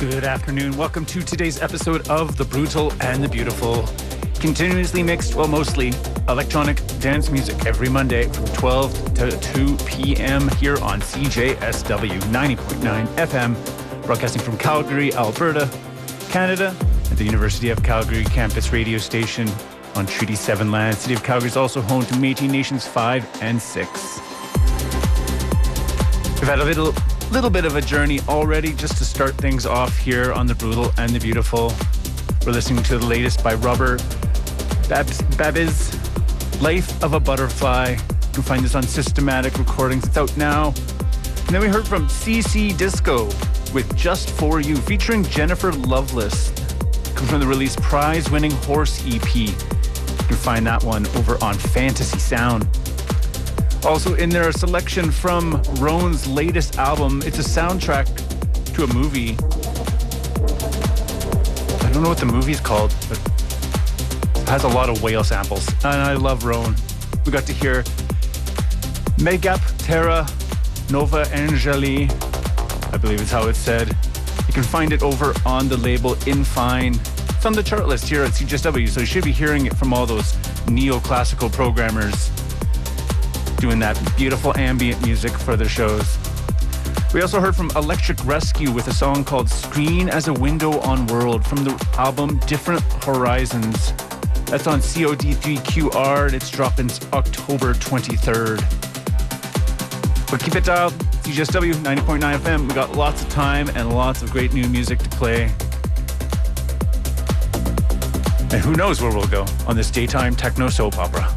Good afternoon. Welcome to today's episode of The Brutal and the Beautiful. Continuously mixed, well, mostly electronic dance music every Monday from 12 to 2 p.m. here on CJSW 90.9 FM, broadcasting from Calgary, Alberta, Canada, at the University of Calgary campus radio station on Treaty 7 land. City of Calgary is also home to Métis Nations 5 and 6. We've had a little bit of a journey already just to start things off here on The Brutal and the Beautiful. We're listening to the latest by Rubber Babbies, Life of a Butterfly. You can find this on Systematic Recordings. It's out now. And then we heard from CC Disco with Just For You, featuring Jennifer Loveless. Comes from the release Prize-Winning Horse EP. You can find that one over on Fantasy Sound. Also in there, a selection from Roan's latest album. It's a soundtrack to a movie. I don't know what the movie's called, but it has a lot of whale samples. And I love Roan. We got to hear Megap Terra Nova Angeli, I believe is how it's said. You can find it over on the label Infine. It's on the chart list here at CJSW, so you should be hearing it from all those neoclassical programmers doing that beautiful ambient music for their shows. We also heard from Electric Rescue with a song called Screen as a Window on World from the album Different Horizons. That's on COD3QR and it's dropping October 23rd. But keep it dialed, CJSW 90.9 FM. We got lots of time and lots of great new music to play. And who knows where we'll go on this daytime techno soap opera.